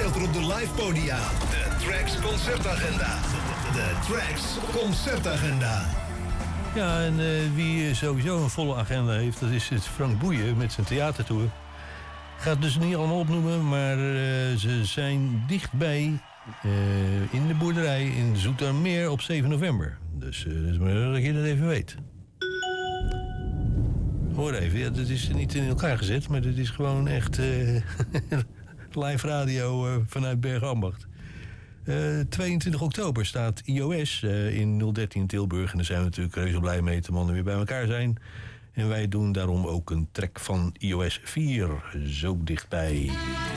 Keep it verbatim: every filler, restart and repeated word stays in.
staat er op de live podia. De Trax Concertagenda. De Trax Concertagenda. Ja, en uh, wie sowieso een volle agenda heeft, dat is het Frank Boeien met zijn theatertour. Ik ga het dus niet allemaal opnoemen, maar uh, ze zijn dichtbij uh, in de boerderij in Zoetermeer op zeven november. Dus, uh, dus maar dat je dat even weet. Hoor even, ja, dit is niet in elkaar gezet, maar dit is gewoon echt uh, live radio uh, vanuit Bergambacht. Uh, tweeëntwintig oktober staat I O S uh, in nul dertien Tilburg. En daar zijn we natuurlijk reuze blij mee dat de mannen weer bij elkaar zijn. En wij doen daarom ook een track van I O S vier, zo dichtbij.